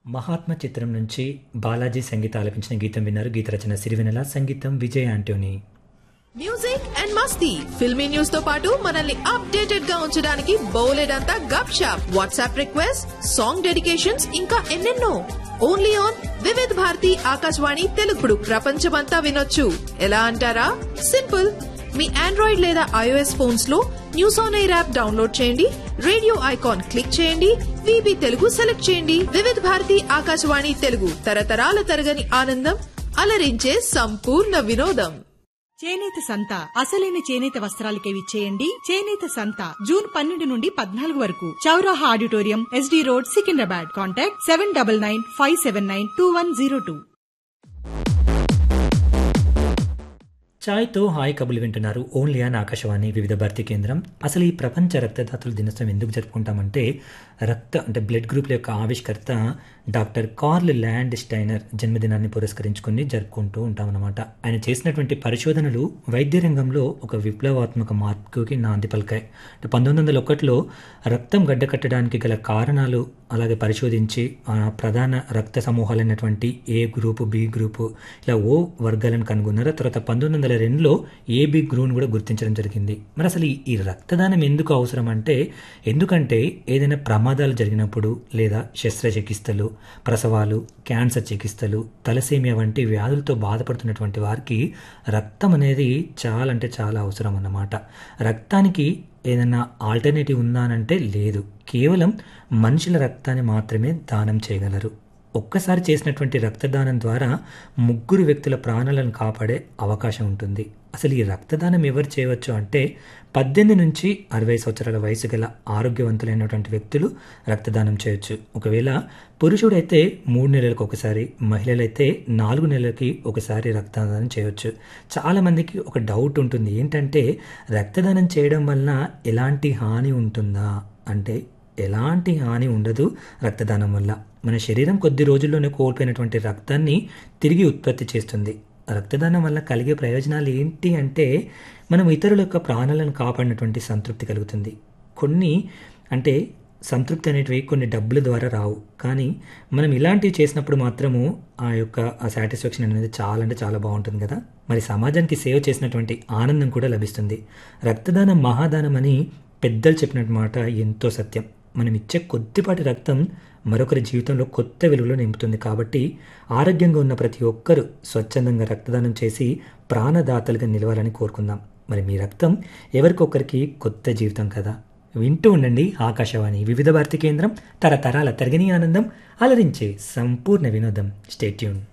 మహాత్మ చిత్రం నుంచి బాలాజీ సంగీత ఆలపించిన గీతం విన్నారు. గీత రచన సిరివెనెల, సంగీతం Vijay Antony. Music and Masti filmy news తో పాటు మనల్ని అప్డేటెడ్ గా ఉంచడానికి బోలెడంతా గప్ shop, WhatsApp request, song dedications, ఇంకా ఎన్నెన్నో. Only on Vividh Bharati Akashvani తెలుగుడు. ప్రపంచమంతా వినొచ్చు. ఎలా అంటారా? సింపుల్. మీ ఆండ్రాయిడ్ లేదా ఐఓఎస్ ఫోన్స్ లో news on air app download చేయండి, రేడియో ఐకాన్ క్లిక్ చేయండి, విబి తెలుగు సెలెక్ట్ చేయండి. వివిధ్ భారతి ఆకాశవాణి తెలుగు, తరతరాల తరగని ఆనందం, అలరించే సంపూర్ణ వినోదం. చేనేత సంత అసలైన చేనేత వస్త్రాలకే విచ్చేయండి. చేనేత సంత జూన్ 12 నుండి 14 వరకు చౌరాహా auditorium, SD road, Secunderabad. Contact 7995792102. ఛాయ్తో hi కబులు వింటున్నారు. ఓన్లీ ఆన్ ఆకాశవాణి వివిధ భారతి కేంద్రం. అసలు ఈ ప్రపంచ రక్తదాతల దినోత్సవం ఎందుకు జరుపుకుంటామంటే, బ్లడ్ గ్రూప్ల యొక్క ఆవిష్కర్త డాక్టర్ కార్ల్ ల్యాండ్ స్టైనర్ జన్మదినాన్ని పురస్కరించుకుని జరుపుకుంటూ ఉంటామన్నమాట. ఆయన చేసినటువంటి పరిశోధనలు వైద్య రంగంలో ఒక విప్లవాత్మక మార్పుకి నాంది పలికాయి. 1901లో రక్తం గడ్డకట్టడానికి గల కారణాలు అలాగే పరిశోధించి ప్రధాన రక్త సమూహాలైనటువంటి ఏ గ్రూపు, బి గ్రూపు, ఇలా ఓ వర్గాలను కనుగొన్నారు. తర్వాత 1902లో ఏబి గ్రూప్ను కూడా గుర్తించడం జరిగింది. మరి అసలు ఈ రక్తదానం ఎందుకు అవసరం అంటే, ఎందుకంటే ఏదైనా ప్రమాదాలు జరిగినప్పుడు లేదా శస్త్రచికిత్సలు, ప్రసవాలు, క్యాన్సర్ చికిత్సలు, తలసేమియా వంటి వ్యాధులతో బాధపడుతున్నటువంటి వారికి రక్తం అనేది చాలా అంటే చాలా అవసరం అన్నమాట. రక్తానికి ఏదైనా ఆల్టర్నేటివ్ ఉందా అంటే లేదు. కేవలం మనుషుల రక్తాన్ని మాత్రమే దానం చేయగలరు. ఒక్కసారి చేసినటువంటి రక్తదానం ద్వారా 3 వ్యక్తుల ప్రాణాలను కాపాడే అవకాశం ఉంటుంది. అసలు ఈ రక్తదానం ఎవరు చేయవచ్చు అంటే, 18 నుంచి 60 సంవత్సరాల వయసు గల ఆరోగ్యవంతులైనటువంటి వ్యక్తులు రక్తదానం చేయొచ్చు. ఒకవేళ పురుషుడైతే 3 నెలలకు ఒకసారి, మహిళలైతే 4 నెలలకి ఒకసారి రక్తదానం చేయొచ్చు. చాలామందికి ఒక డౌట్ ఉంటుంది, ఏంటంటే రక్తదానం చేయడం వలన ఎలాంటి హాని ఉంటుందా అంటే, ఎలాంటి హాని ఉండదు. రక్తదానం వల్ల మన శరీరం కొద్ది రోజుల్లోనే కోల్పోయినటువంటి రక్తాన్ని తిరిగి ఉత్పత్తి చేస్తుంది. రక్తదానం వల్ల కలిగే ప్రయోజనాలు ఏంటి అంటే, మనం ఇతరుల యొక్క ప్రాణాలను కాపాడినటువంటి సంతృప్తి కలుగుతుంది. సంతృప్తి అనేటివి కొన్ని డబ్బుల ద్వారా రావు, కానీ మనం ఇలాంటివి చేసినప్పుడు మాత్రము ఆ సాటిస్ఫాక్షన్ అనేది చాలా అంటే చాలా బాగుంటుంది కదా. మరి సమాజానికి సేవ చేసినటువంటి ఆనందం కూడా లభిస్తుంది. రక్తదానం మహాదానం అని పెద్దలు చెప్పినట్టు మాట ఎంతో సత్యం. మనం ఇచ్చే కొద్దిపాటి రక్తం మరొకరి జీవితంలో కొత్త వెలుగులో నింపుతుంది. కాబట్టి ఆరోగ్యంగా ఉన్న ప్రతి ఒక్కరూ స్వచ్ఛందంగా రక్తదానం చేసి ప్రాణదాతలుగా నిలవాలని కోరుకుందాం. మరి మీ రక్తం ఎవరికొకరికి కొత్త జీవితం కదా. వింటూ ఉండండి ఆకాశవాణి వివిధ భారతి కేంద్రం, తరతరాల తరగని ఆనందం, అలరించే సంపూర్ణ వినోదం. Stay tune.